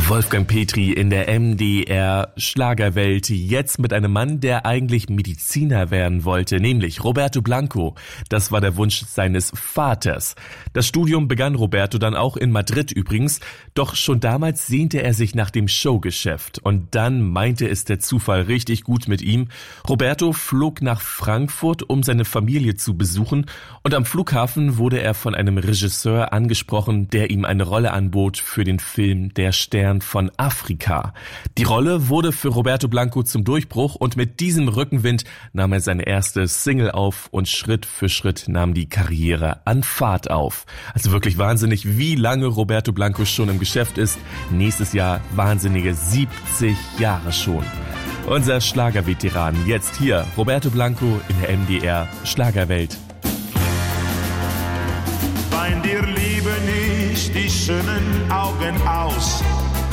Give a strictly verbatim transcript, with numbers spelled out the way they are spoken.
Wolfgang Petri in der M D R Schlagerwelt, jetzt mit einem Mann, der eigentlich Mediziner werden wollte, nämlich Roberto Blanco. Das war der Wunsch seines Vaters. Das Studium begann Roberto dann auch in Madrid übrigens, doch schon damals sehnte er sich nach dem Showgeschäft. Und dann meinte es der Zufall richtig gut mit ihm. Roberto flog nach Frankfurt, um seine Familie zu besuchen, und am Flughafen wurde er von einem Regisseur angesprochen, der ihm eine Rolle anbot für den Film Der Stern von Afrika. Die Rolle wurde für Roberto Blanco zum Durchbruch und mit diesem Rückenwind nahm er seine erste Single auf und Schritt für Schritt nahm die Karriere an Fahrt auf. Also wirklich wahnsinnig, wie lange Roberto Blanco schon im Geschäft ist. Nächstes Jahr wahnsinnige siebzig Jahre schon. Unser Schlagerveteran jetzt hier, Roberto Blanco in der M D R Schlagerwelt. Wein dir Liebe nicht die schönen Augen aus.